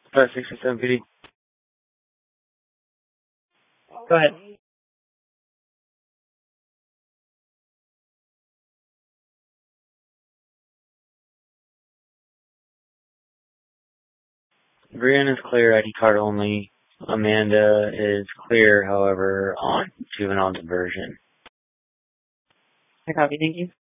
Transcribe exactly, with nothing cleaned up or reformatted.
Five, six, or seven P D. Go ahead. Brianna is clear, I D card only. Amanda is clear, however, on juvenile diversion. I copy, thank you.